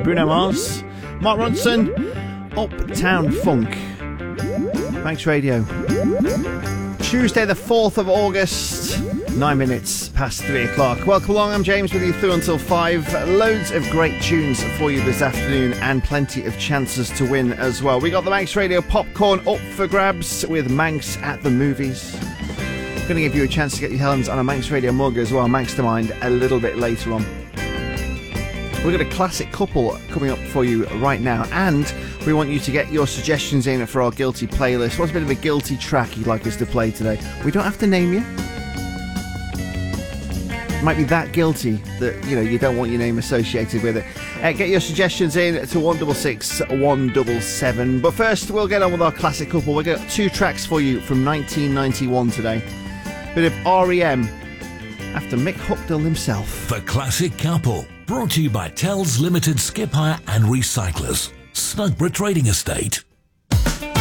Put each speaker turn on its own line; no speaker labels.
Bruno Mars, Mark Ronson, Uptown Funk. Manx Radio. Tuesday the 4th of August, 9 minutes past 3 o'clock. Welcome along, I'm James with you through until 5. Loads of great tunes for you this afternoon and plenty of chances to win as well. We got the Manx Radio popcorn up for grabs with Manx at the Movies. I'm going to give you a chance to get your hands on a Manx Radio mug as well, Manx to Mind, a little bit later on. We've got a classic couple coming up for you right now, and we want you to get your suggestions in for our guilty playlist. What's a bit of a guilty track you'd like us to play today? We don't have to name you. It might be that guilty that you don't want your name associated with it. Get your suggestions in to 166 177. But first, we'll get on with our classic couple. We've got 2 tracks for you from 1991 today. Bit of R.E.M. after Mick Hucknall himself.
The Classic Couple, brought to you by Tells Limited Skip Hire and Recyclers, Snugborough Trading Estate.